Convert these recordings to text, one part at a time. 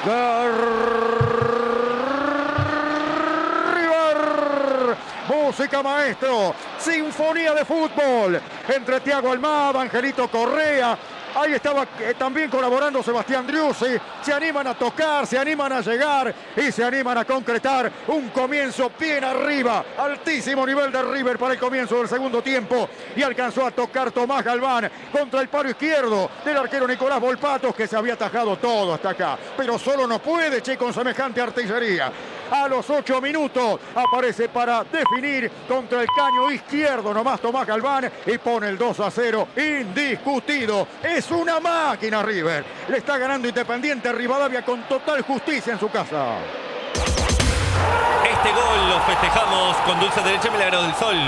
River. Música, maestro. Sinfonía de fútbol entre Thiago Almada, Angelito Correa. Ahí estaba también colaborando Sebastián Driussi. Se animan a tocar, se animan a llegar y se animan a concretar un comienzo bien arriba. Altísimo nivel de River para el comienzo del segundo tiempo. Y alcanzó a tocar Tomás Galván contra el palo izquierdo del arquero Nicolás Volpatos, que se había atajado todo hasta acá. Pero solo no puede, che, con semejante artillería. A los 8 minutos aparece para definir contra el caño izquierdo nomás Tomás Galván y pone el 2-0 indiscutido. Es una máquina River. Le está ganando Independiente Rivadavia con total justicia en su casa. Este gol lo festejamos con dulce derecha Milagro del Sol.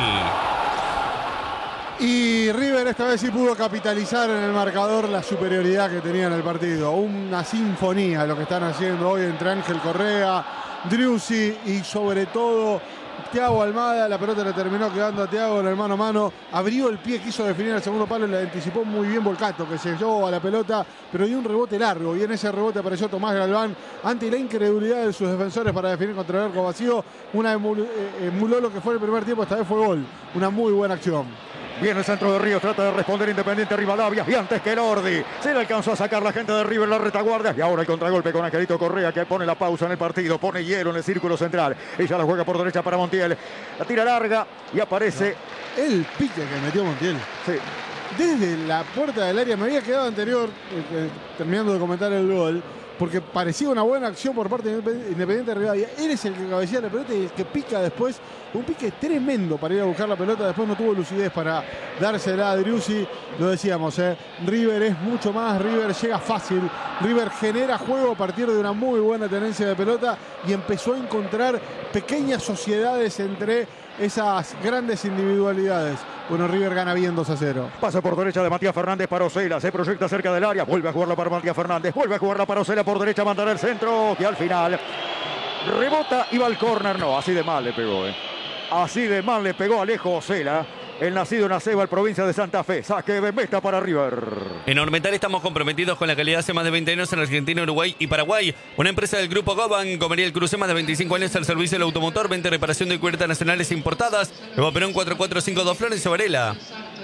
Y River esta vez sí pudo capitalizar en el marcador la superioridad que tenía en el partido. Una sinfonía lo que están haciendo hoy entre Ángel Correa, Driussi y sobre todo Thiago Almada. La pelota le terminó quedando a Thiago en el mano a mano. Abrió el pie, quiso definir el segundo palo y le anticipó muy bien Volcato, que se llevó a la pelota, pero dio un rebote largo. Y en ese rebote apareció Tomás Galván ante la incredulidad de sus defensores para definir contra el arco vacío. Emuló lo que fue el primer tiempo, esta vez fue gol. Una muy buena acción. Viene el centro de Ríos, trata de responder Independiente Rivadavia. Y antes que Lordi, se le alcanzó a sacar la gente de River la retaguardia. Y ahora el contragolpe con Angelito Correa, que pone la pausa en el partido. Pone hielo en el círculo central. Ella la juega por derecha para Montiel. La tira larga y aparece. El pique que metió Montiel. Sí. Desde la puerta del área me había quedado anterior, terminando de comentar el gol, porque parecía una buena acción por parte de Independiente Rivadavia. Él es el que cabecea la pelota y el que pica después. Un pique tremendo para ir a buscar la pelota. Después no tuvo lucidez para dársela a Driussi. Lo decíamos, River es mucho más. River llega fácil. River genera juego a partir de una muy buena tenencia de pelota y empezó a encontrar pequeñas sociedades entre esas grandes individualidades. Bueno, River gana bien 2-0. Pasa por derecha de Matías Fernández para Osela. Se proyecta cerca del área. Vuelve a jugarla para Matías Fernández. Vuelve a jugarla para Osela por derecha. Mandará el centro. Que al final rebota y va al córner. No, así de mal le pegó. Así de mal le pegó Alejo Osela. El nacido en Aceba, provincia de Santa Fe. Saque de meta para River. En Ormetal estamos comprometidos con la calidad hace más de 20 años en Argentina, Uruguay y Paraguay. Una empresa del grupo Goban, Comería El Cruce, más de 25 años al servicio del automotor, venta y reparación de cubiertas nacionales importadas. Nuevo Perón 4452 Flores y Varela.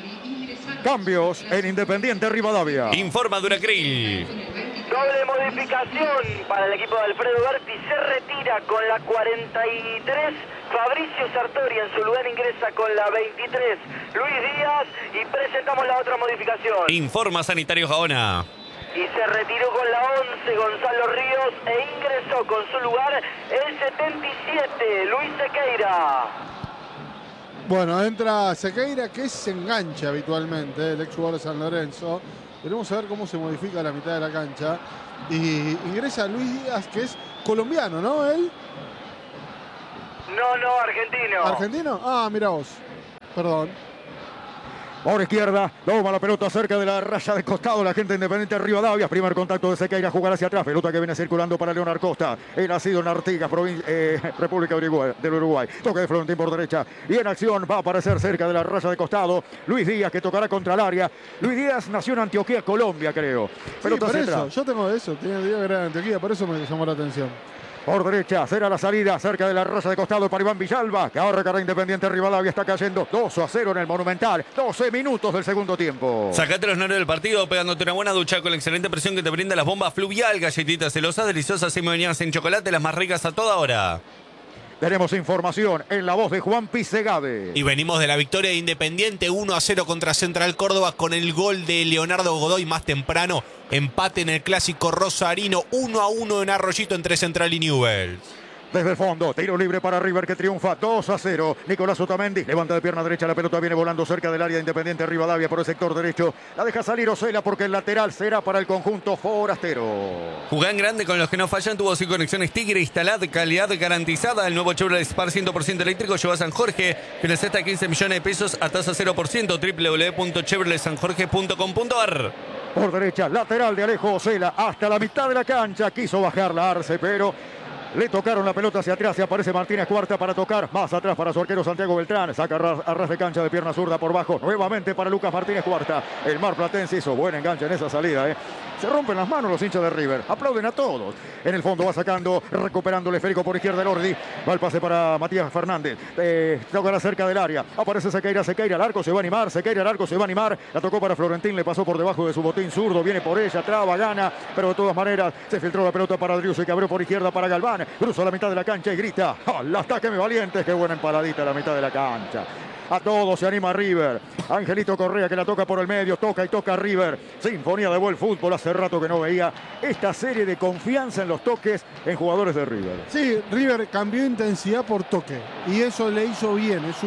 Cambios en Independiente Rivadavia. Informa Duracril. Doble modificación para el equipo de Alfredo Berti. Se retira con la 43. Fabricio Sartori en su lugar ingresa con la 23. Luis Díaz. Y presentamos la otra modificación. Informa Sanitario Gaona. Y se retiró con la 11 Gonzalo Ríos e ingresó con su lugar el 77 Luis Sequeira. Bueno, entra Sequeira, que se engancha habitualmente, el ex jugador de San Lorenzo. Veremos a ver cómo se modifica la mitad de la cancha. Y ingresa Luis Díaz, que es colombiano, ¿no? ¿Él? No, argentino. ¿Argentino? Ah, mira vos. Perdón. Por izquierda, toma la pelota cerca de la raya de costado. La gente Independiente Rivadavia. Primer contacto de Sequeira, jugar hacia atrás. Pelota que viene circulando para Leonard Costa. Él ha sido en Artigas, República del Uruguay. Toque de Florentín por derecha. Y en acción va a aparecer cerca de la raya de costado Luis Díaz, que tocará contra el área. Luis Díaz nació en Antioquia, Colombia, creo. Pelota sí, por central. eso, yo tengo eso. Tenía idea que era en Antioquia, por eso me llamó la atención. Por derecha, será la salida cerca de la raya de costado para Iván Villalba, que ahora carga Independiente Rivadavia, está cayendo 2-0 en el Monumental. 12 minutos del segundo tiempo. Sacate los nervios del partido pegándote una buena ducha con la excelente presión que te brinda las bombas Fluvial. Galletitas celosas, deliciosas y bañadas en chocolate, las más ricas a toda hora. Tenemos información en la voz de Juan Pisegave. Y venimos de la victoria de Independiente 1-0 contra Central Córdoba con el gol de Leonardo Godoy más temprano. Empate en el clásico rosarino 1-1 en Arroyito entre Central y Newell's. Desde el fondo, tiro libre para River que triunfa 2-0. Nicolás Otamendi levanta de pierna derecha, la pelota viene volando cerca del área de Independiente Rivadavia por el sector derecho. La deja salir Osela porque el lateral será para el conjunto forastero. Jugá en grande con los que no fallan, tuvo 5 conexiones Tigre instalada, calidad garantizada. El nuevo Chevrolet Spark 100% eléctrico lleva a San Jorge. Tienes hasta 15 millones de pesos a tasa 0%. www.chevroletsanjorge.com.ar. Por derecha, lateral de Alejo Osela hasta la mitad de la cancha. Quiso bajar la Arce, pero Le tocaron la pelota hacia atrás y aparece Martínez Cuarta para tocar. Más atrás para su arquero Santiago Beltrán. Saca a ras de cancha de pierna zurda por bajo. Nuevamente para Lucas Martínez Cuarta. El marplatense hizo buen enganche en esa salida. Se rompen las manos los hinchas de River. Aplauden a todos. En el fondo va sacando, recuperando el esférico por izquierda el Ordi. Va el pase para Matías Fernández. Toca cerca del área. Aparece Sequeira. Sequeira al arco se va a animar. Sequeira al arco se va a animar. La tocó para Florentín. Le pasó por debajo de su botín zurdo. Viene por ella. Traba, gana. Pero de todas maneras se filtró la pelota para Driussi, que abrió por izquierda para Galván. Cruza la mitad de la cancha y grita: ¡al ataque, mi valientes! ¡Qué buena empaladita la mitad de la cancha! A todos se anima River. Angelito Correa, que la toca por el medio. Toca y toca River. Sinfonía de buen fútbol. Hace rato que no veía esta serie de confianza en los toques en jugadores de River. Sí, River cambió intensidad por toque. Y eso le hizo bien. Es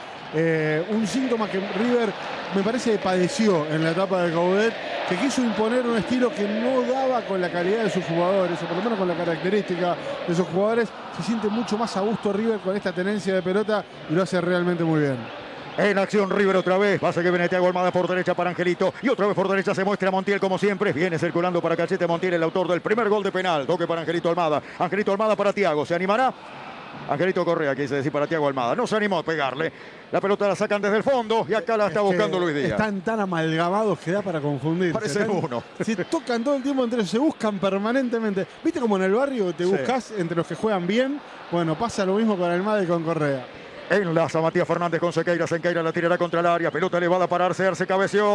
un síntoma que River me parece que padeció en la etapa de Coudet, que quiso imponer un estilo que no daba con la calidad de sus jugadores, o por lo menos con la característica de sus jugadores. Se siente mucho más a gusto River con esta tenencia de pelota y lo hace realmente muy bien. En acción River otra vez. Pase que viene Thiago Almada por derecha para Angelito. Y otra vez por derecha se muestra Montiel como siempre. Viene circulando para Cachete Montiel, el autor del primer gol de penal. Toque para Angelito Almada. Angelito Almada para Thiago. ¿Se animará? Angelito Correa, quise decir para Thiago Almada. No se animó a pegarle. La pelota la sacan desde el fondo y acá la está buscando Luis Díaz. Están tan amalgamados que da para confundir. Parece uno. Se tocan todo el tiempo entre ellos, se buscan permanentemente. ¿Viste como en el barrio te buscas entre los que juegan bien? Bueno, pasa lo mismo con Almada y con Correa. Enlaza Matías Fernández con Sequeira. Sequeira la tirará contra el área. Pelota elevada para Arce cabeció.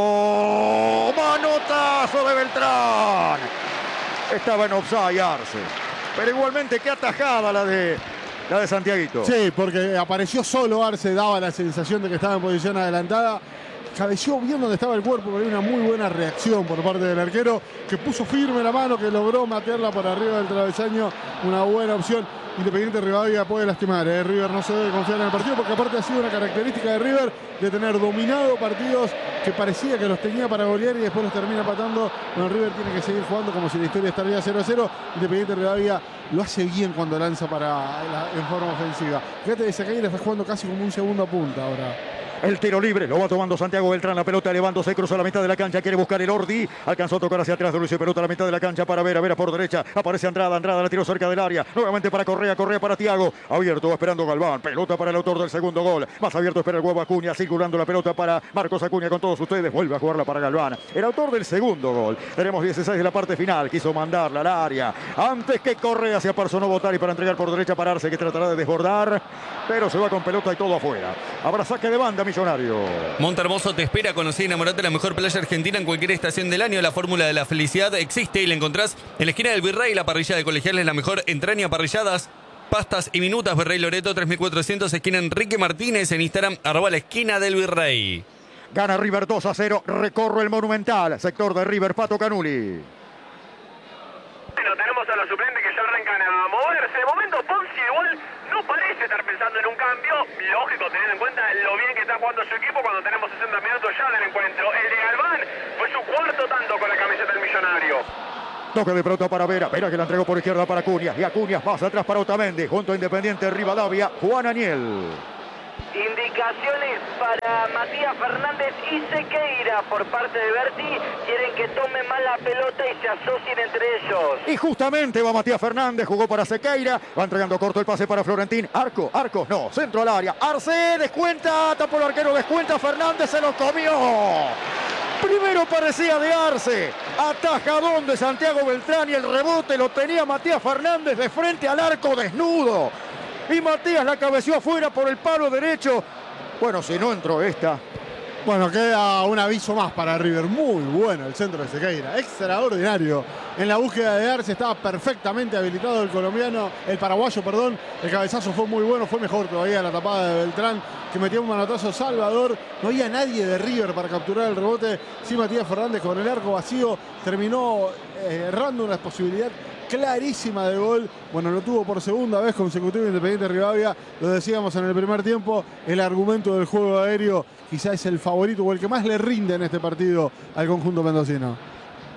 Manotazo de Beltrán. Estaba en offside Arce. Pero igualmente qué atajada la de Santiaguito. Sí, porque apareció solo Arce, daba la sensación de que estaba en posición adelantada. Cabeció bien donde estaba el cuerpo, pero hay una muy buena reacción por parte del arquero, que puso firme la mano, que logró matearla por arriba del travesaño. Una buena opción. Independiente Rivadavia puede lastimar. River no se debe confiar en el partido, porque aparte ha sido una característica de River de tener dominado partidos que parecía que los tenía para golear y después los termina empatando. Bueno, River tiene que seguir jugando como si la historia estaría 0-0. Independiente Rivadavia lo hace bien cuando lanza en forma ofensiva. Fíjate que Sequeira está jugando casi como un segundo a punta ahora. El tiro libre lo va tomando Santiago Beltrán. La pelota elevándose, cruza la mitad de la cancha. Quiere buscar el Ordi. Alcanzó a tocar hacia atrás de Luis. Pelota a la mitad de la cancha para Vera por derecha. Aparece Andrada. Andrada la tiró cerca del área. Nuevamente para Correa. Correa para Thiago. Abierto, va esperando Galván. Pelota para el autor del segundo gol. Más abierto espera el huevo Acuña. Circulando la pelota para Marcos Acuña con todos ustedes. Vuelve a jugarla para Galván. El autor del segundo gol. Tenemos 16 de la parte final. Quiso mandarla al área. Antes que Correa se apersonó Botari para entregar por derecha para Arce, que tratará de desbordar. Pero se va con pelota y todo afuera. Habrá saque de banda, Millonario. Montermoso te espera. Conocí y enamorate de la mejor playa argentina en cualquier estación del año. La fórmula de la felicidad existe y la encontrás en la esquina del Virrey. La parrilla de Colegiales, la mejor entraña, parrilladas, pastas y minutas. Virrey Loreto 3400, esquina Enrique Martínez. En Instagram, @ la esquina del Virrey. Gana River 2-0. Recorre el Monumental. Sector de River, Pato Canuli. Bueno, tenemos a los suplentes que ya arrancan a moverse. De momento Ponzi igual no parece estar pensando en un cambio. Lógico, teniendo en cuenta lo bien que está jugando su equipo cuando tenemos 60 minutos ya del encuentro. El de Galván fue su cuarto tanto con la camiseta del Millonario. Toque de pelota para Vera. Vera que la entregó por izquierda para Acuña. Y Acuña más atrás para Otamendi. Junto a Independiente Rivadavia, Juan Aniel. Indicaciones para Matías Fernández y Sequeira por parte de Berti. Quieren que tomen más la pelota y se asocien entre ellos. Y justamente va Matías Fernández, jugó para Sequeira. Va entregando corto el pase para Florentín. Arco, no, centro al área. Arce, descuenta, tapó el arquero, descuenta. Fernández se lo comió. Primero parecía de Arce. Atajadón de Santiago Beltrán y el rebote lo tenía Matías Fernández de frente al arco desnudo. Y Matías la cabeció afuera por el palo derecho. Bueno, si no entró esta. Bueno, queda un aviso más para River. Muy bueno el centro de Sequeira. Extraordinario. En la búsqueda de Arce estaba perfectamente habilitado el paraguayo, perdón. El cabezazo fue muy bueno. Fue mejor todavía la tapada de Beltrán, que metió un manotazo Salvador. No había nadie de River para capturar el rebote. Sí, Matías Fernández con el arco vacío terminó errando una posibilidad clarísima de gol. Bueno, lo tuvo por segunda vez consecutiva Independiente Rivadavia. Lo decíamos en el primer tiempo. El argumento del juego aéreo quizás es el favorito o el que más le rinde en este partido al conjunto mendocino.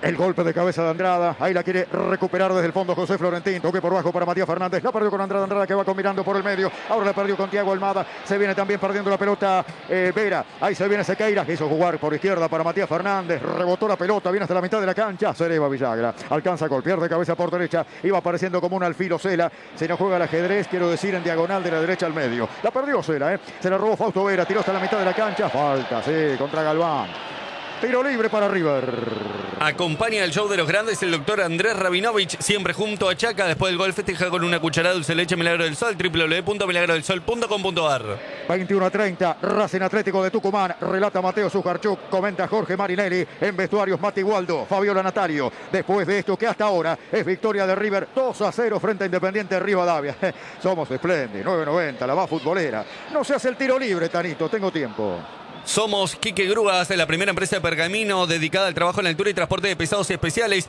El golpe de cabeza de Andrada. Ahí la quiere recuperar desde el fondo José Florentín. Toque por bajo para Matías Fernández. La perdió con Andrada. Andrada que va combinando por el medio. Ahora la perdió con Thiago Almada. Se viene también perdiendo la pelota Vera. Ahí se viene Sequeira. Quiso jugar por izquierda para Matías Fernández. Rebotó la pelota. Viene hasta la mitad de la cancha. Se eleva Villagra. Alcanza a golpear de cabeza por derecha. Iba apareciendo como un alfilo Cela. Se nos juega el ajedrez. Quiero decir en diagonal de la derecha al medio. La perdió Cela. Se la robó Fausto Vera. Tiró hasta la mitad de la cancha. Falta, sí, contra Galván. Tiro libre para River. Acompaña el show de los grandes el doctor Andrés Rabinovich, siempre junto a Chaca. Después del gol festeja con una cucharada de dulce leche Milagro del Sol, www.milagrodelsol.com.ar. 21:30, Racing Atlético de Tucumán. Relata Mateo Sujarchuk, comenta Jorge Marinelli. En vestuarios Mati Waldo, Fabiola Natario. Después de esto que hasta ahora es victoria de River 2-0 frente a Independiente Rivadavia. Somos espléndidos, 9:90, la va futbolera. No se hace el tiro libre, Tanito, tengo tiempo. Somos Quique Grúas, la primera empresa de pergamino dedicada al trabajo en altura y transporte de pesados y especiales.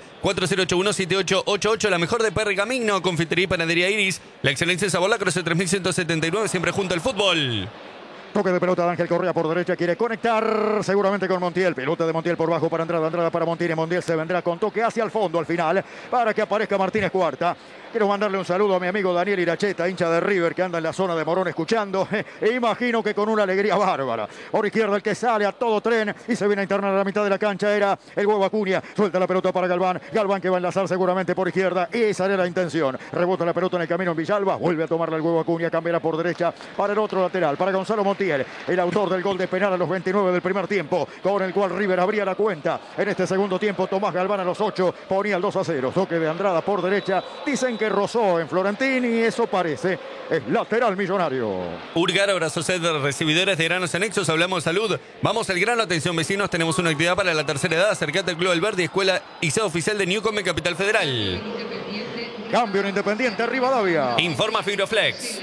4081-7888, la mejor de pergamino. Confitería y panadería Iris. La excelencia en sabor, la Cruz 3179, siempre junto al fútbol. Toque de pelota de Ángel Correa por derecha, quiere conectar seguramente con Montiel. Pelota de Montiel por bajo para Andrada, Andrada para Montiel. Y Montiel se vendrá con toque hacia el fondo al final para que aparezca Martínez Cuarta. Quiero mandarle un saludo a mi amigo Daniel Iracheta, hincha de River, que anda en la zona de Morón escuchando. E imagino que con una alegría bárbara. Por izquierda el que sale a todo tren y se viene a internar a la mitad de la cancha era el huevo Acuña. Suelta la pelota para Galván. Galván que va a enlazar seguramente por izquierda. Y esa era la intención. Rebota la pelota en el camino en Villalba. Vuelve a tomarla el huevo Acuña. Cambiará por derecha para el otro lateral. Para Gonzalo Montiel, el autor del gol de penal a los 29 del primer tiempo. Con el cual River abría la cuenta. En este segundo tiempo, Tomás Galván a los 8 ponía el 2-0. Toque de Andrada por derecha. Dicen que rozó en Florentín y eso parece. Es lateral Millonario. Urgar, abrazo sed de recibidores de granos anexos. Hablamos de salud. Vamos al grano. Atención vecinos, tenemos una actividad para la tercera edad. Acercate al Club Alberdi, escuela y sede oficial de Newcombe, Capital Federal. Cambio en Independiente Rivadavia. Informa Fibroflex.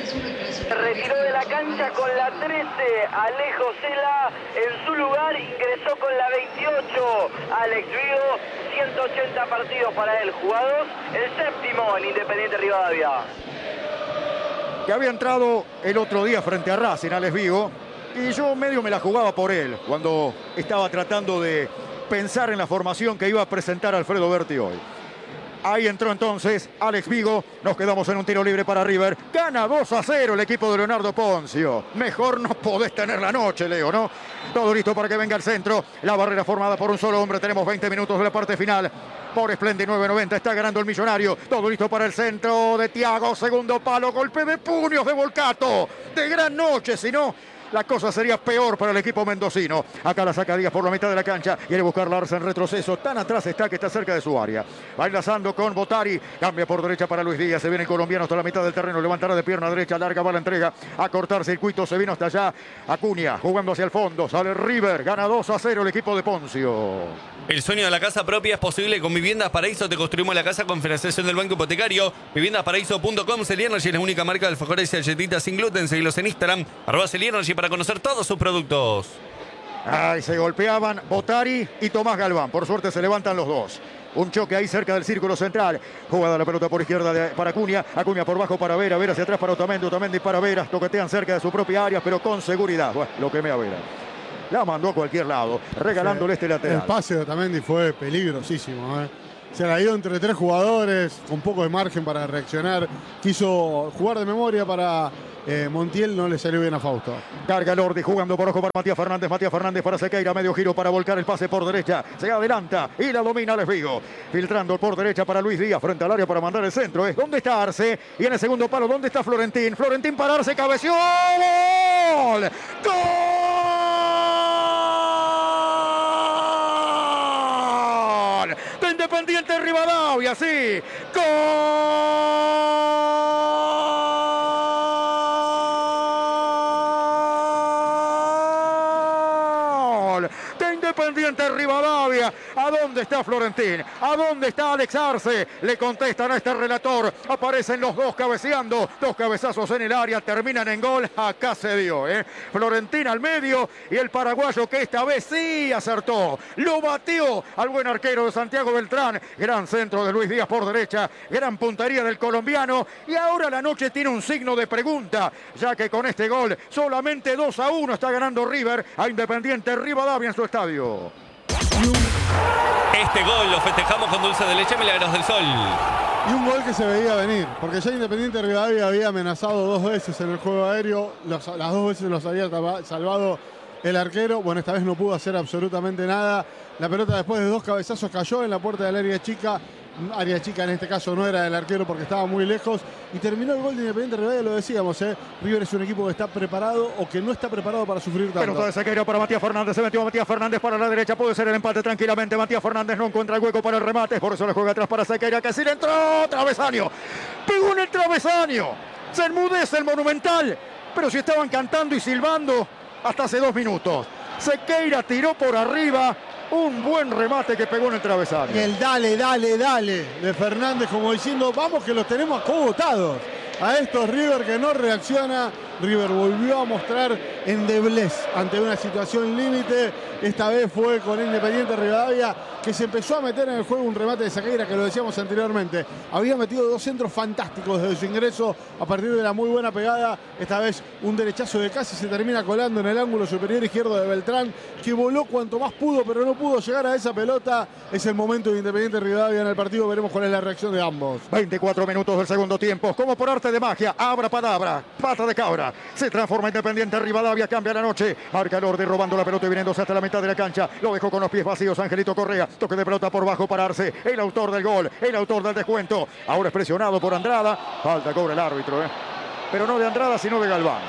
Se retiró de la cancha con la 13, Alejo Cela. En su lugar ingresó con la 28, Alex Vigo. 180 partidos para él jugados, el séptimo en Independiente Rivadavia. Que había entrado el otro día frente a Racing, Alex Vigo, y yo medio me la jugaba por él cuando estaba tratando de pensar en la formación que iba a presentar Alfredo Berti hoy. Ahí entró entonces Alex Vigo. Nos quedamos en un tiro libre para River. Gana 2-0 el equipo de Leonardo Poncio. Mejor no podés tener la noche, Leo, ¿no? Todo listo para que venga el centro. La barrera formada por un solo hombre. Tenemos 20 minutos de la parte final. Por Splendid 9.90 está ganando el Millonario. Todo listo para el centro de Thiago. Segundo palo. Golpe de puños de Volcato. De gran noche, si no, la cosa sería peor para el equipo mendocino. Acá la saca Díaz por la mitad de la cancha. Quiere buscar Larsen en retroceso. Tan atrás está que está cerca de su área. Va enlazando con Botari. Cambia por derecha para Luis Díaz. Se viene el colombiano hasta la mitad del terreno. Levantará de pierna derecha. Larga va la entrega. A cortar circuito. Se vino hasta allá. Acuña jugando hacia el fondo. Sale River. Gana 2-0 el equipo de Poncio. El sueño de la casa propia es posible con Viviendas Paraíso. Te construimos la casa con financiación del Banco Hipotecario. Viviendasparaíso.com. Celiernergy es la única marca de alfajores y galletitas sin gluten. Seguilos en Instagram. @Celiernergy para conocer todos sus productos. Ay, se golpeaban Botari y Tomás Galván. Por suerte se levantan los dos. Un choque ahí cerca del círculo central. Jugada la pelota por izquierda para Acuña. Acuña por bajo para Vera. Vera hacia atrás para Otamendi. Otamendi para Vera. Toquetean cerca de su propia área, pero con seguridad. Bueno, lo que me a Vera. La mandó a cualquier lado, regalándole este lateral. El pase de Otamendi fue peligrosísimo. Se la dio entre tres jugadores, con poco de margen para reaccionar. Quiso jugar de memoria para Montiel, no le salió bien a Fausto. Carga Lordi jugando por ojo para Matías Fernández. Matías Fernández para Sequeira, medio giro para volcar el pase por derecha. Se adelanta y la domina Alex Vigo. Filtrando por derecha para Luis Díaz, frente al área para mandar el centro. ¿Dónde está Arce? Y en el segundo palo, ¿dónde está Florentín? Florentín para Arce, cabeció. ¡Gol! ¡Gol! De Independiente Rivadavia, sí. ¡Gol! De Independiente Rivadavia. ¿A dónde está Florentín? ¿A dónde está Alex Arce? Le contestan a este relator. Aparecen los dos cabeceando. Dos cabezazos en el área. Terminan en gol. Acá se dio, Florentín al medio. Y el paraguayo que esta vez sí acertó. Lo batió al buen arquero de Santiago Beltrán. Gran centro de Luis Díaz por derecha. Gran puntería del colombiano. Y ahora la noche tiene un signo de pregunta. Ya que con este gol solamente 2-1 está ganando River a Independiente Rivadavia en su estadio. Este gol lo festejamos con dulce de leche Milagros del Sol. Y un gol que se veía venir, porque ya Independiente Rivadavia había amenazado 2 veces en el juego aéreo, las 2 veces los había salvado el arquero. Bueno, esta vez no pudo hacer absolutamente nada. La pelota después de 2 cabezazos cayó en la puerta del área chica. Área chica en este caso no era del arquero porque estaba muy lejos. Y terminó el gol de Independiente Rivadavia, lo decíamos, River es un equipo que está preparado o que no está preparado para sufrir tanto. Pelota de Sequeira para Matías Fernández. Se metió Matías Fernández para la derecha. Puede ser el empate tranquilamente. Matías Fernández no encuentra el hueco para el remate. Por eso le juega atrás para Sequeira, que sí le entró. Travesaño. Pegó en el travesaño. Se enmudece el Monumental. Pero si estaban cantando y silbando hasta hace 2 minutos. Sequeira tiró por arriba. Un buen remate que pegó en el travesaño. Y el dale de Fernández, como diciendo, vamos que los tenemos acogotados. A estos River que no reacciona. River volvió a mostrar endeblez ante una situación límite. Esta vez fue con Independiente Rivadavia, que se empezó a meter en el juego un remate de Sequeira, que lo decíamos anteriormente. Había metido 2 centros fantásticos desde su ingreso a partir de la muy buena pegada. Esta vez un derechazo de casi se termina colando en el ángulo superior izquierdo de Beltrán, que voló cuanto más pudo, pero no pudo llegar a esa pelota. Es el momento de Independiente Rivadavia en el partido. Veremos cuál es la reacción de ambos. 24 minutos del segundo tiempo. Como por arte de magia, abra palabra, pata de cabra. Se transforma Independiente Rivadavia, cambia la noche. Marca el orden robando la pelota y viniéndose hasta la mitad de la cancha. Lo dejó con los pies vacíos Angelito Correa. Toque de pelota por bajo para Arce. El autor del gol, el autor del descuento. Ahora es presionado por Andrada. Falta cobra el árbitro, pero no de Andrada, sino de Galván.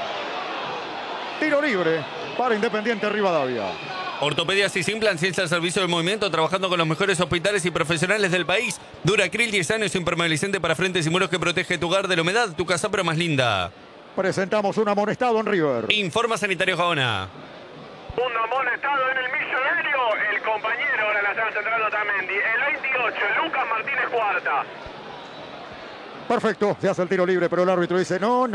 Tiro libre para Independiente Rivadavia. Ortopedias y Simplan, ciencia al servicio del movimiento, trabajando con los mejores hospitales y profesionales del país. Duracril 10 años, impermeabilizante para frentes y muros que protege tu hogar de la humedad, tu casa pero más linda. Presentamos un amonestado en River. Informa Sanitario Gaona. Un amonestado en el Millonario. El compañero, ahora la están centrando Otamendi. El 28, Lucas Martínez Cuarta. Perfecto, se hace el tiro libre, pero el árbitro dice no.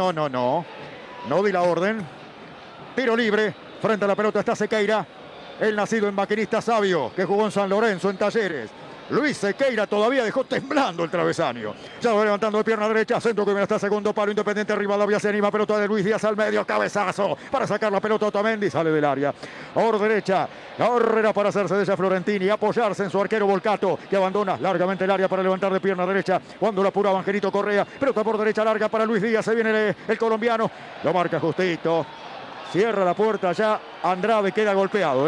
No di la orden. Tiro libre, frente a la pelota está Sequeira. El nacido en Maquinista Sabio, que jugó en San Lorenzo, en Talleres. Luis Sequeira todavía dejó temblando el travesaño. Ya va levantando de pierna derecha. Centro que viene hasta segundo palo. Independiente Rivadavia se anima. Pelota de Luis Díaz al medio. Cabezazo para sacar la pelota. Otamendi sale del área. Por derecha. Carrera para hacerse de ella Florentini. Apoyarse en su arquero Volcato, que abandona largamente el área para levantar de pierna derecha. Cuando la apuraba Angelito Correa. Pelota por derecha larga para Luis Díaz. Se viene el colombiano. Lo marca justito. Cierra la puerta ya. Andrade queda golpeado,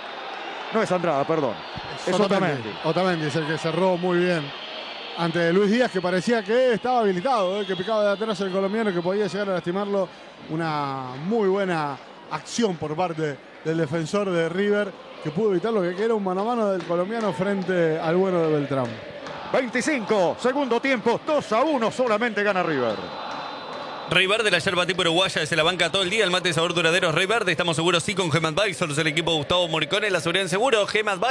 No es Andrada, perdón. Es Otamendi. Otamendi es el que cerró muy bien ante Luis Díaz, que parecía que estaba habilitado, que picaba de atrás el colombiano, que podía llegar a lastimarlo. Una muy buena acción por parte del defensor de River, que pudo evitar lo que era un mano a mano del colombiano frente al bueno de Beltrán. 25, segundo tiempo, 2-1, solamente gana River. Rey Verde, la yerba tipo uruguaya, desde la banca todo el día. El mate de sabor duradero Rey Verde. Estamos seguros sí con GEMAdvisors, el equipo de Gustavo Moricone. La seguridad en seguro,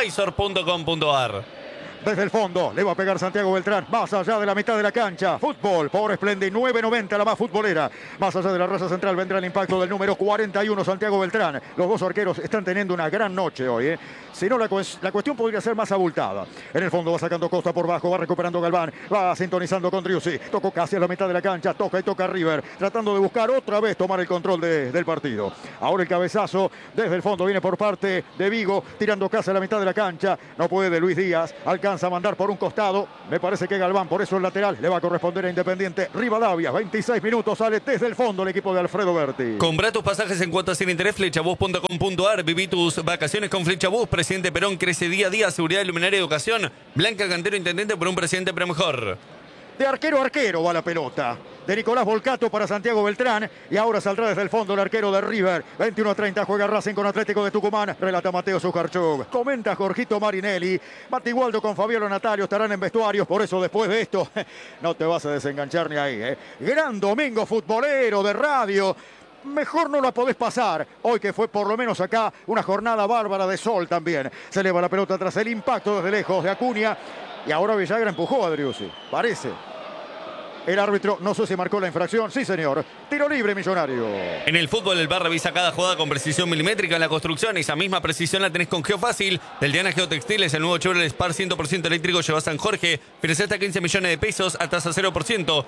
gemadvisor.com.ar. Desde el fondo, le va a pegar Santiago Beltrán, más allá de la mitad de la cancha. Fútbol, por Splendid, 9.90, la más futbolera. Más allá de la raza central vendrá el impacto del número 41, Santiago Beltrán. Los 2 arqueros están teniendo una gran noche hoy, Si no, la cuestión podría ser más abultada. En el fondo va sacando Costa por bajo, va recuperando Galván, va sintonizando con Driussi. Tocó casi a la mitad de la cancha, toca y toca River, tratando de buscar otra vez tomar el control del partido. Ahora el cabezazo desde el fondo viene por parte de Vigo, tirando casi a la mitad de la cancha. No puede Luis Díaz, alcanza a mandar por un costado. Me parece que Galván, por eso el lateral, le va a corresponder a Independiente Rivadavia. 26 minutos, sale desde el fondo el equipo de Alfredo Berti. Compra tus pasajes en cuotas sin interés, flechabus.com.ar. Viví tus vacaciones con Flechabus. Presidente Perón crece día a día. Seguridad, luminaria y educación. Blanca Cantero, intendente por un presidente pero mejor. De arquero a arquero va la pelota. De Nicolás Volcato para Santiago Beltrán. Y ahora saldrá desde el fondo el arquero de River. 21-30 juega Racing con Atlético de Tucumán. Relata Mateo Sujarchuk. Comenta Jorgito Marinelli. Matigualdo con Fabiola Natalio estarán en vestuarios. Por eso después de esto no te vas a desenganchar ni ahí. Gran domingo futbolero de radio. Mejor no la podés pasar. Hoy que fue por lo menos acá una jornada bárbara de sol también. Se eleva la pelota tras el impacto desde lejos de Acuña. Y ahora Villagra empujó a Driussi. Parece. El árbitro no sé si marcó la infracción. Sí, señor. Tiro libre, Millonario. En el fútbol, el VAR revisa cada jugada con precisión milimétrica. En la construcción, esa misma precisión la tenés con Geofácil. Del Diana Geotextiles, el nuevo Chevrolet Spar 100% eléctrico lleva a San Jorge. Financia hasta 15 millones de pesos a tasa 0%.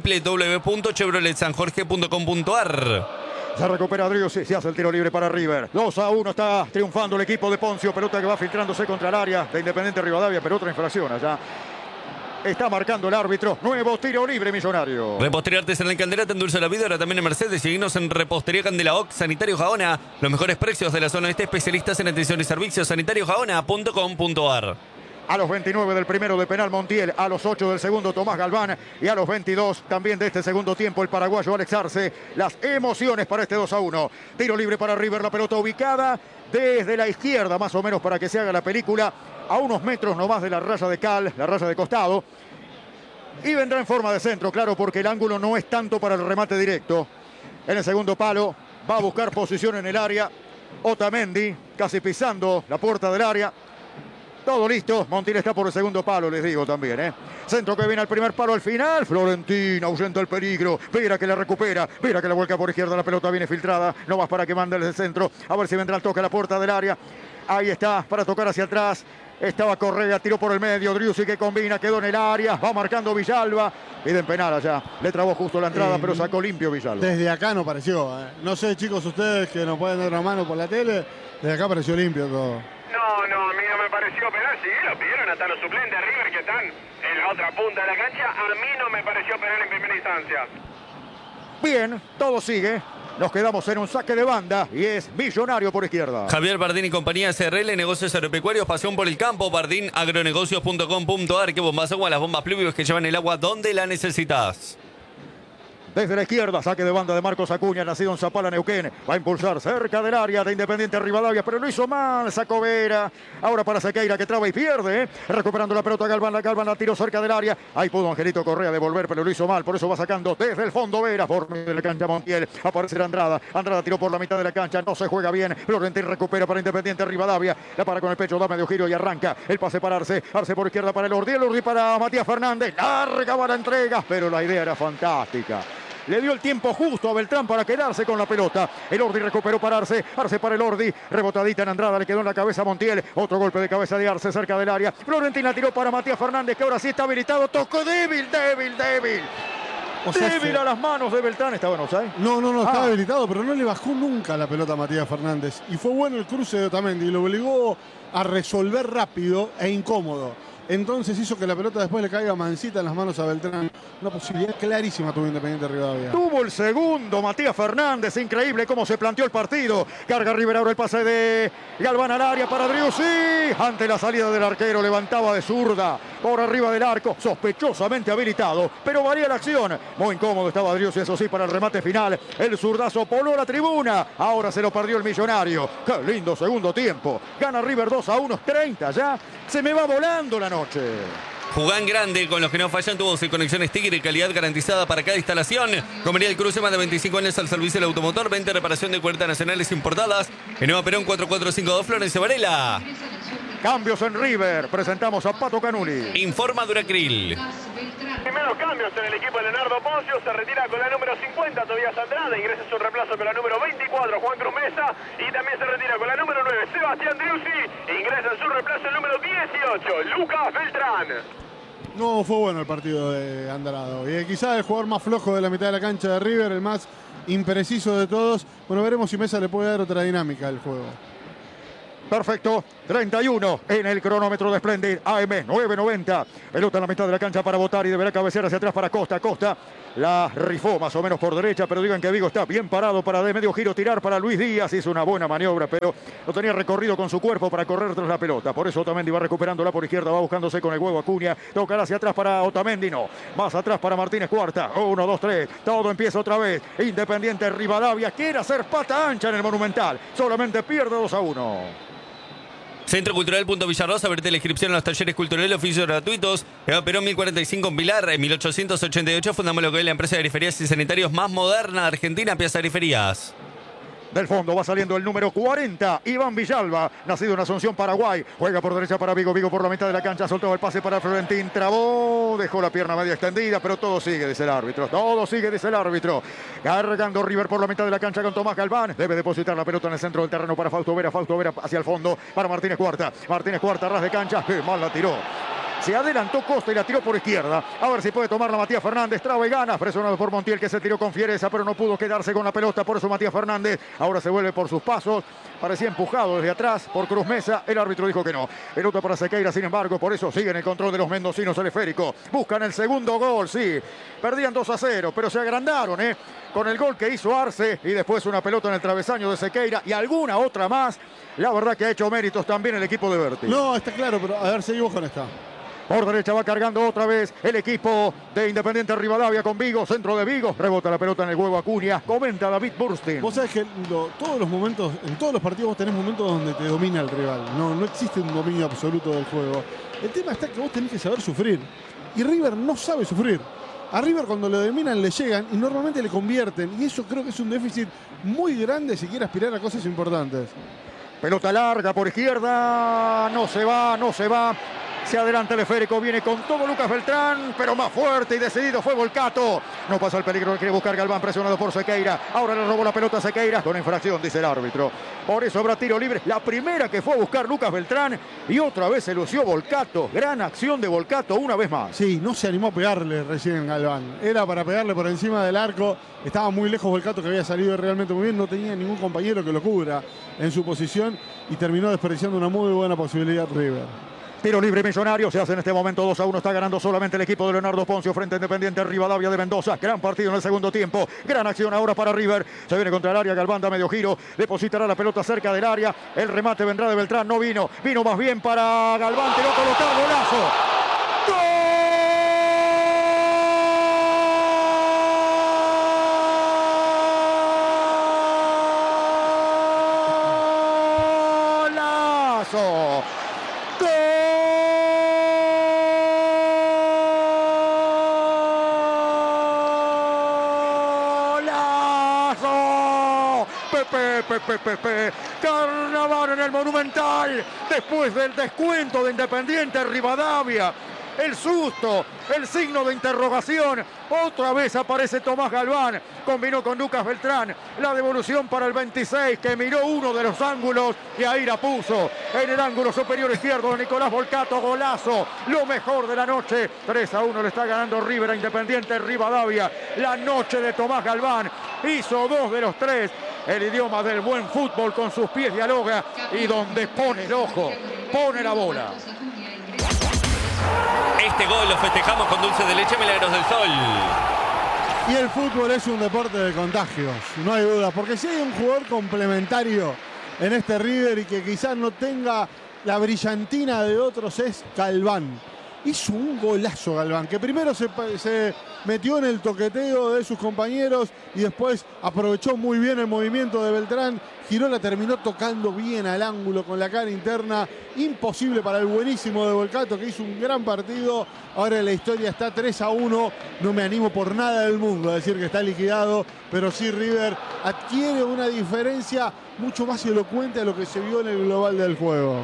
www.chevroletsanjorge.com.ar. Se recupera Driussi, se hace el tiro libre para River. 2-1 está triunfando el equipo de Poncio. Pelota que va filtrándose contra el área de Independiente Rivadavia, pero otra infracción allá. Está marcando el árbitro. Nuevo tiro libre, Millonario. Repostería Artesanal Candela te endulza la vida, ahora también en Mercedes. Seguinos en Repostería Candela OC, Sanitario Gaona. Los mejores precios de la zona este, especialistas en atención y servicios. Sanitariogaona.com.ar. A los 29 del primero de penal Montiel, a los 8 del segundo Tomás Galván y a los 22 también de este segundo tiempo el paraguayo Alex Arce. Las emociones para este 2-1. Tiro libre para River, la pelota ubicada desde la izquierda más o menos para que se haga la película, a unos metros nomás de la raya de cal, la raya de costado. Y vendrá en forma de centro, claro, porque el ángulo no es tanto para el remate directo. En el segundo palo va a buscar posición en el área Otamendi, casi pisando la puerta del área. Todo listo, Montiel está por el segundo palo, les digo también, Centro que viene al primer palo al final. Florentina ahuyenta el peligro. Vera que la recupera. Vera que la vuelca por izquierda. La pelota viene filtrada. No más para que mande el centro. A ver si vendrá el toque a la puerta del área. Ahí está, para tocar hacia atrás. Estaba Correa, tiró por el medio. Driussi que combina, quedó en el área. Va marcando Villalba. Piden penal allá. Le trabó justo la entrada, pero sacó limpio Villalba. Desde acá no pareció. No sé, chicos, ustedes que nos pueden dar una mano por la tele. Desde acá pareció limpio todo. No, a mí no me pareció penal. Sí, lo pidieron hasta los suplentes de River que están en la otra punta de la cancha. A mí no me pareció penal en primera instancia. Bien, todo sigue. Nos quedamos en un saque de banda y es Millonario por izquierda. Javier Bardín y compañía SRL, negocios agropecuarios, pasión por el campo. BardínAgronegocios.com.ar. Qué bombas agua, las bombas pluvios que llevan el agua donde la necesitas. Desde la izquierda, saque de banda de Marcos Acuña, nacido en Zapala, Neuquén. Va a impulsar cerca del área de Independiente Rivadavia, pero lo hizo mal, sacó Vera. Ahora para Sequeira, que traba y pierde. Recuperando la pelota, Galván la tiró cerca del área. Ahí pudo Angelito Correa devolver, pero lo hizo mal. Por eso va sacando desde el fondo Vera, por medio de la cancha Montiel. Aparecerá Andrada. Andrada tiró por la mitad de la cancha, no se juega bien. Florentín recupera para Independiente Rivadavia. La para con el pecho, da medio giro y arranca. El pase para Arce. Arce por izquierda para el Ordi para Matías Fernández. Larga va la entrega, pero la idea era fantástica. Le dio el tiempo justo a Beltrán para quedarse con la pelota. El Ordi recuperó para Arce. Arce para el Ordi. Rebotadita en Andrada. Le quedó en la cabeza a Montiel. Otro golpe de cabeza de Arce cerca del área. Florentina tiró para Matías Fernández, que ahora sí está habilitado. Tocó débil. O sea, débil a las manos de Beltrán. ¿Estaba en offside? No, estaba habilitado, pero no le bajó nunca la pelota a Matías Fernández. Y fue bueno el cruce de Otamendi. Y lo obligó a resolver rápido e incómodo. Entonces hizo que la pelota después le caiga mansita en las manos a Beltrán. Una posibilidad clarísima tuvo Independiente Rivadavia. Tuvo el segundo Matías Fernández. Increíble cómo se planteó el partido. Carga River ahora el pase de Galván al área para Driussi. Ante la salida del arquero levantaba de zurda por arriba del arco. Sospechosamente habilitado, pero valía la acción. Muy incómodo estaba Driussi, eso sí, para el remate final. El zurdazo poló la tribuna. Ahora se lo perdió el Millonario. Qué lindo segundo tiempo. Gana River 2-1, 30 ya. Se me va volando la noche. Jugán grande, con los que no fallan tubos y conexiones Tigre y calidad garantizada para cada instalación. Comería el Cruce, más de 25 años al servicio del automotor. 20 reparación de puertas nacionales importadas. En Nueva Perón 4452 Florencio Varela. Cambios en River. Presentamos a Pato Canuli. Informa Duracril. Primeros cambios en el equipo de Leonardo Poncio. Se retira con la número 50 Tobías Andrada. Ingresa su reemplazo con la número 24 Juan Cruz Mesa. Y también se retira con la número 9 Sebastián Driussi. Ingresa en su reemplazo el número 18 Lucas Beltrán. No, fue bueno el partido de Andrada. Y quizás el jugador más flojo de la mitad de la cancha de River, el más impreciso de todos. Bueno, veremos si Mesa le puede dar otra dinámica al juego. Perfecto, 31 en el cronómetro de Splendid, AM 990. Pelota en la mitad de la cancha para botar y deberá cabecear hacia atrás para Costa. Costa la rifó más o menos por derecha, pero digan que Vigo está bien parado para de medio giro tirar para Luis Díaz. Hizo una buena maniobra, pero no tenía recorrido con su cuerpo para correr tras la pelota. Por eso Otamendi va recuperándola por izquierda, va buscándose con el huevo Acuña. Tocará hacia atrás para Otamendi, no. Más atrás para Martínez Cuarta. 1, 2, 3. Todo empieza otra vez. Independiente Rivadavia quiere hacer pata ancha en el Monumental. Solamente pierde 2-1. Centro Cultural Villarrosa, abrete la inscripción a los talleres culturales, oficios gratuitos. Eva Perón 1045 en Pilar, en 1888 fundamos lo que es la empresa de griferías y sanitarios más moderna de Argentina, Piazza Griferías. Del fondo va saliendo el número 40, Iván Villalba, nacido en Asunción, Paraguay. Juega por derecha para Vigo, Vigo por la mitad de la cancha, soltó el pase para Florentín, trabó, dejó la pierna media extendida, pero todo sigue, dice el árbitro. Todo sigue, dice el árbitro. Cargando River por la mitad de la cancha con Tomás Galván. Debe depositar la pelota en el centro del terreno para Fausto Vera hacia el fondo para Martínez Cuarta. Martínez Cuarta, ras de cancha, qué mal la tiró. Se adelantó Costa y la tiró por izquierda. A ver si puede tomarla Matías Fernández. Traba y gana. Presionado por Montiel, que se tiró con fiereza, pero no pudo quedarse con la pelota. Por eso Matías Fernández ahora se vuelve por sus pasos. Parecía empujado desde atrás por Cruz Mesa. El árbitro dijo que no. Pelota para Sequeira, sin embargo. Por eso siguen el control de los mendocinos el esférico. Buscan el segundo gol, sí. Perdían 2-0, pero se agrandaron, con el gol que hizo Arce. Y después una pelota en el travesaño de Sequeira. Y alguna otra más. La verdad que ha hecho méritos también el equipo de Berti. No, está claro, pero a ver, seguimos con esta. Por derecha va cargando otra vez el equipo de Independiente Rivadavia con Vigo, centro de Vigo, rebota la pelota en el huevo Acuña, comenta David Burstein. Vos sabés que todos los momentos, en todos los partidos vos tenés momentos donde te domina el rival, no existe un dominio absoluto del juego. El tema está que vos tenés que saber sufrir, y River no sabe sufrir. A River cuando lo dominan le llegan y normalmente le convierten, y eso creo que es un déficit muy grande si quiere aspirar a cosas importantes. Pelota larga por izquierda, no se va. Se adelanta el esférico, viene con todo Lucas Beltrán, pero más fuerte y decidido fue Volcato. No pasa el peligro, quiere buscar Galván, presionado por Sequeira. Ahora le robó la pelota a Sequeira, con infracción, dice el árbitro. Por eso habrá tiro libre. La primera que fue a buscar Lucas Beltrán y otra vez se lució Volcato. Gran acción de Volcato una vez más. Sí, no se animó a pegarle recién Galván. Era para pegarle por encima del arco. Estaba muy lejos Volcato, que había salido realmente muy bien. No tenía ningún compañero que lo cubra en su posición y terminó desperdiciando una muy buena posibilidad River. Tiro libre Millonario, se hace en este momento 2-1, está ganando solamente el equipo de Leonardo Poncio frente a Independiente Rivadavia de Mendoza. Gran partido en el segundo tiempo, gran acción ahora para River, se viene contra el área, Galván da medio giro, depositará la pelota cerca del área, el remate vendrá de Beltrán, no vino más bien para Galván, tiró colocado, golazo. ¡Golazo! Carnaval en el Monumental, después del descuento de Independiente Rivadavia. El susto, el signo de interrogación. Otra vez aparece Tomás Galván. Combinó con Lucas Beltrán. La devolución para el 26, que miró uno de los ángulos y ahí la puso. En el ángulo superior izquierdo de Nicolás Volcato. Golazo. Lo mejor de la noche. 3-1 le está ganando River a Independiente Rivadavia. La noche de Tomás Galván. Hizo 2 de los 3. El idioma del buen fútbol, con sus pies dialoga. Y donde pone el ojo, pone la bola. Este gol lo festejamos con dulce de leche Milagros del Sol. Y el fútbol es un deporte de contagios, no hay duda, porque si hay un jugador complementario en este River y que quizás no tenga la brillantina de otros, es Galván. Hizo un golazo Galván, que primero se metió en el toqueteo de sus compañeros y después aprovechó muy bien el movimiento de Beltrán. Giró, la terminó tocando bien al ángulo con la cara interna. Imposible para el buenísimo de Volcato, que hizo un gran partido. Ahora la historia está 3-1. No me animo por nada del mundo a decir que está liquidado, pero sí River adquiere una diferencia mucho más elocuente a lo que se vio en el global del juego.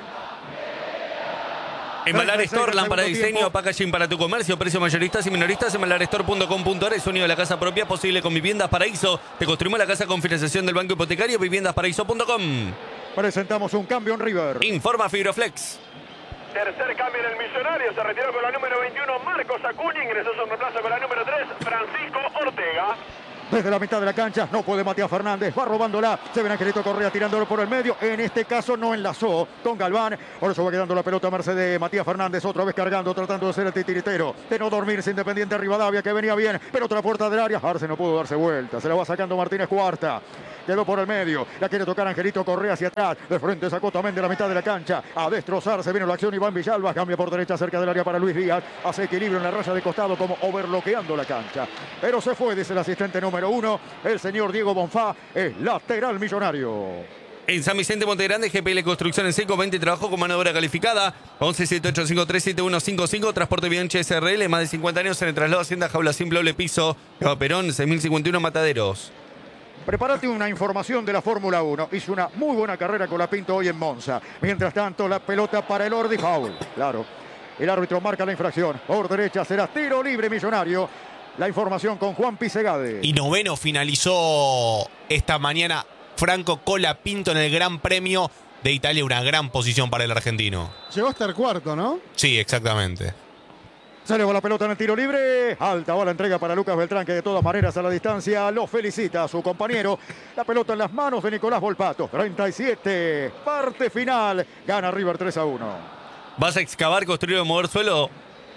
Embalar Store, lámpara de diseño, packaging para tu comercio, precios mayoristas y minoristas. Embalarstore.com.ar, el sueño de la casa propia posible con Viviendas Paraíso. Te construimos la casa con financiación del Banco Hipotecario, viviendasparaíso.com. Presentamos un cambio en River. Informa Fibroflex. Tercer cambio en el Millonario, se retiró con la número 21 Marcos Acuña, ingresó su reemplazo con la número 3 Francisco Ortega. Desde la mitad de la cancha, no puede Matías Fernández, va robándola, se ven Angelito Correa tirándolo por el medio, en este caso no enlazó con Galván, por eso va quedando la pelota a merced de Matías Fernández, otra vez cargando, tratando de ser el titiritero, de no dormirse Independiente Rivadavia, que venía bien, pero otra puerta del área, Arce no pudo darse vuelta, se la va sacando Martínez Cuarta. Quedó por el medio, la quiere tocar Angelito Correa hacia atrás, de frente sacó también de la mitad de la cancha, a destrozarse, vino la acción Iván Villalba, cambia por derecha cerca del área para Luis Díaz, hace equilibrio en la raya de costado como overbloqueando la cancha, pero se fue, dice el asistente número 1, el señor Diego Bonfá, es lateral Millonario. En San Vicente Montegrande, GPL Construcción en Seco, 20 trabajo con mano de obra calificada. 1178537155, transporte Bianchi SRL, más de 50 años en el traslado Hacienda Jaula Simple Doble Piso, Eva Perón, 6051 Mataderos. Prepárate una información de la Fórmula 1. Hizo una muy buena carrera con la Pinto hoy en Monza. Mientras tanto, la pelota para el Ordi. Foul. Claro. El árbitro marca la infracción. Por derecha será tiro libre Millonario. La información con Juan Pisegade. Y noveno finalizó esta mañana Franco Colapinto en el Gran Premio de Italia. Una gran posición para el argentino. Llegó hasta el cuarto, ¿no? Sí, exactamente. Se eleva la pelota en el tiro libre. Alta va la entrega para Lucas Beltrán, que de todas maneras a la distancia lo felicita a su compañero. La pelota en las manos de Nicolás Volpato. 37. Parte final. Gana River 3-1. ¿Vas a excavar, construir o mover suelo?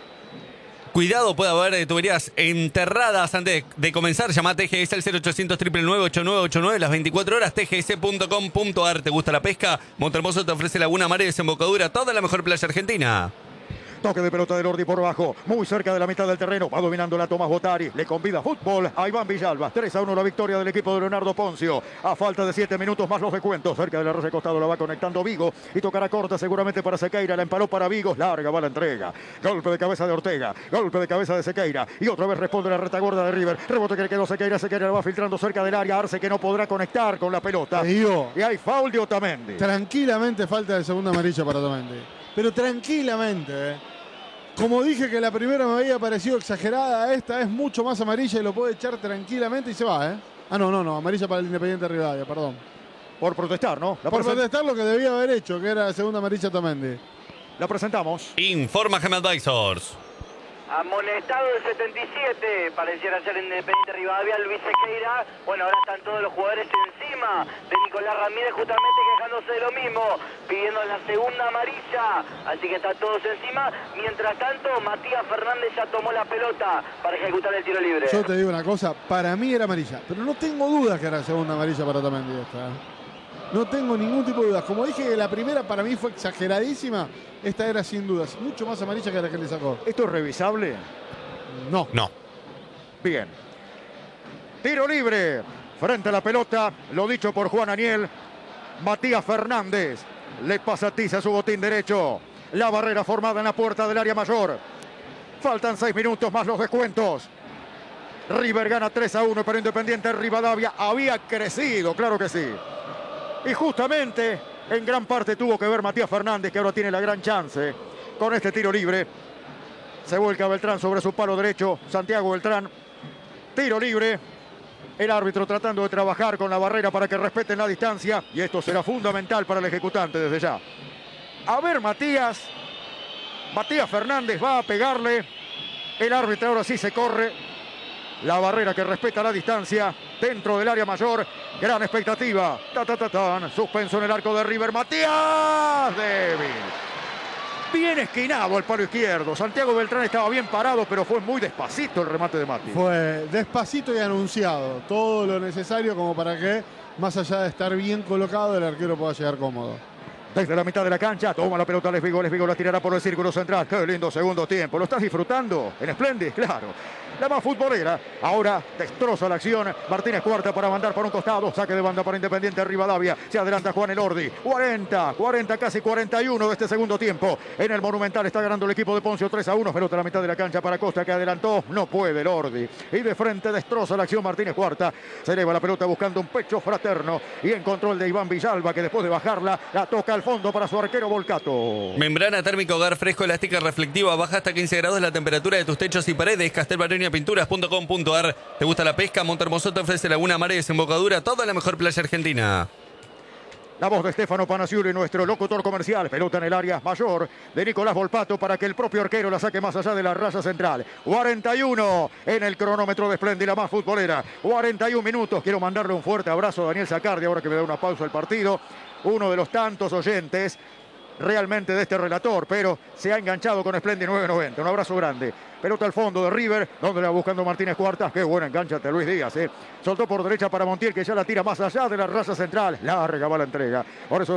Cuidado, puede haber tuberías enterradas antes de comenzar. Llama a TGS al 0800 999 8989 las 24 horas. tgs.com.ar. ¿Te gusta la pesca? Montehermoso te ofrece Laguna Mar y Desembocadura, toda la mejor playa argentina. Toque de pelota del Ordi por bajo, muy cerca de la mitad del terreno. Va dominando la Tomás Botari. Le convida fútbol a Iván Villalba. 3-1 la victoria del equipo de Leonardo Poncio. A falta de 7 minutos más los descuentos. Cerca de la raya costado la va conectando Vigo. Y tocará corta seguramente para Sequeira. La emparó para Vigo. Larga va la entrega. Golpe de cabeza de Ortega. Golpe de cabeza de Sequeira. Y otra vez responde la retaguardia de River. Rebote que le quedó Sequeira. Sequeira la va filtrando cerca del área. Arce que no podrá conectar con la pelota. Y hay foul de Otamendi. Tranquilamente falta de segunda amarilla para Otamendi. Pero tranquilamente, Como dije que la primera me había parecido exagerada, esta es mucho más amarilla y lo puede echar tranquilamente y se va, Ah, no, amarilla para el Independiente Rivadavia, perdón. Por protestar, ¿no? Por protestar lo que debía haber hecho, que era la segunda amarilla Otamendi. La presentamos. Informa Gem Advisors. Amonestado el 77, pareciera ser Independiente Rivadavia, Luis Sequeira. Bueno, ahora están todos los jugadores encima de Nicolás Ramírez, justamente quejándose de lo mismo, pidiendo la segunda amarilla, así que están todos encima. Mientras tanto, Matías Fernández ya tomó la pelota para ejecutar el tiro libre. Yo te digo una cosa, para mí era amarilla, pero no tengo dudas que era segunda amarilla para Otamendi esta. No tengo ningún tipo de dudas. Como dije, la primera para mí fue exageradísima. Esta era sin dudas mucho más amarilla que la que le sacó. ¿Esto es revisable? No. Bien. Tiro libre. Frente a la pelota. Lo dicho por Juan Aniel. Matías Fernández. Le pasatiza su botín derecho. La barrera formada en la puerta del área mayor. Faltan 6 minutos más los descuentos. River gana 3-1, pero Independiente Rivadavia había crecido, claro que sí. Y justamente en gran parte tuvo que ver Matías Fernández, que ahora tiene la gran chance con este tiro libre. Se vuelca Beltrán sobre su palo derecho. Santiago Beltrán. Tiro libre. El árbitro tratando de trabajar con la barrera para que respeten la distancia. Y esto será fundamental para el ejecutante desde ya. A ver, Matías Fernández va a pegarle. El árbitro ahora sí se corre. La barrera que respeta la distancia dentro del área mayor. Gran expectativa. Suspenso en el arco de River. Matías. Débil. Bien esquinado al palo izquierdo. Santiago Beltrán estaba bien parado, pero fue muy despacito el remate de Mati. Fue despacito y anunciado. Todo lo necesario como para que, más allá de estar bien colocado, el arquero pueda llegar cómodo. Desde la mitad de la cancha, toma la pelota Les Vigo la tirará por el círculo central. Qué lindo segundo tiempo. ¿Lo estás disfrutando? En Splendid, claro. La más futbolera. Ahora destroza la acción. Martínez Cuarta para mandar por un costado. Saque de banda para Independiente Rivadavia. Se adelanta Juan Elordi. 40, casi 41 de este segundo tiempo. En el Monumental está ganando el equipo de Poncio 3-1. Pelota a la mitad de la cancha para Costa, que adelantó. No puede Elordi. Y de frente destroza la acción Martínez Cuarta. Se eleva la pelota buscando un pecho fraterno. Y en control de Iván Villalba, que después de bajarla, la toca al fondo para su arquero Volcato. Membrana térmica hogar fresco, elástica, reflectiva, baja hasta 15 grados la temperatura de tus techos y paredes. Castelbaronia.pinturas.com.ar. ¿Te gusta la pesca? Montehermoso te ofrece Laguna Mar y Desembocadura, toda la mejor playa argentina. La voz de Stefano Panaciuri, nuestro locutor comercial. Pelota en el área mayor de Nicolás Volpato para que el propio arquero la saque más allá de la raya central. 41 en el cronómetro de Splendid, la más futbolera. 41 minutos. Quiero mandarle un fuerte abrazo a Daniel Zacardi, ahora que me da una pausa el partido. Uno de los tantos oyentes realmente de este relator, pero se ha enganchado con Splendid 990. Un abrazo grande. Pelota al fondo de River, donde la va buscando Martínez Cuartas. Qué buena enganchate Luis Díaz, Soltó por derecha para Montiel, que ya la tira más allá de la raya central. Larga va la entrega. Por eso